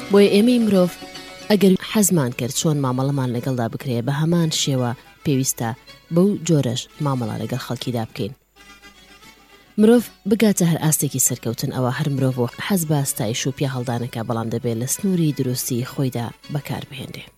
بۆیە ئێمەی مرۆڤ ئەگەر حەزمان کرد چۆن مامەڵەمان لەگەڵدا بکرێ بە هەمان شێوە پێویستە بەو جۆرەش مامەڵە لەگەڵ خەڵکیدا بکەین. مرۆڤ بگاتە هەر ئاستێکی سەرکەوتن ئەوە هەر مرۆڤ حەز بە ستایش و پیا هەڵدانەکە، بەڵام دەبێت لە سنووری دروستی خۆیدا بەکار بهێنرێ.